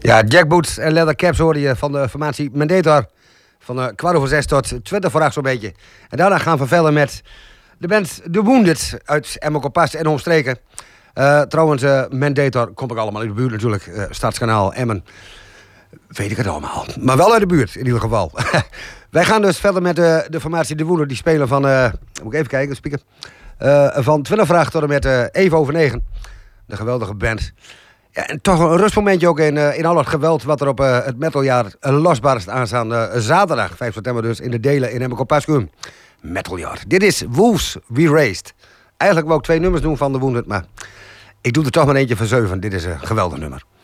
Ja, Jack Boots en Leather Caps hoorde je van de formatie Mendator. Van 6:15 tot 8:20 zo'n beetje. En daarna gaan we verder met de band The Wounded uit Emmen-Kompas en omstreken. Trouwens, Mendator komt ook allemaal uit de buurt natuurlijk. Stadskanaal, Emmen. Weet ik het allemaal. Maar wel uit de buurt, in ieder geval. Wij gaan dus verder met de formatie The Wounded. Die spelen van, moet ik even kijken, speaker. Van 20 tot en met even over 9. De geweldige band. Ja, en toch een rustmomentje ook in al het geweld wat er op het metaljaar losbarst aanstaande zaterdag, 5 september dus, in de Delen in Emmen-Kompas. Metaljaar. Dit is Wolves We Raised. Eigenlijk wou ik 2 nummers doen van The Wounded, maar ik doe er toch maar eentje van 7. Dit is een geweldig nummer.